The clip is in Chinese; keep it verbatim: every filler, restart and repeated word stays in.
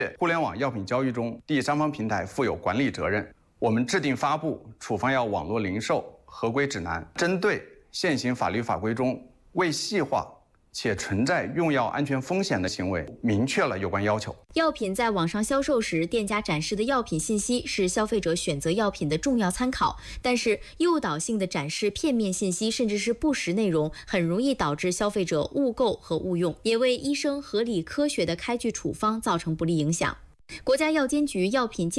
互联网药品交易中，第三方平台负有管理责任。我们制定发布处方药网络零售合规指南，针对现行法律法规中未细化且存在用药安全风险的行为，明确了有关要求。 药品在网上销售时，店家展示的药品信息是消费者选择药品的重要参考，但是诱导性的展示片面信息，甚至是不实内容，很容易导致消费者误购和误用，也为医生合理科学的开具处方造成不利影响。国家药监局药品监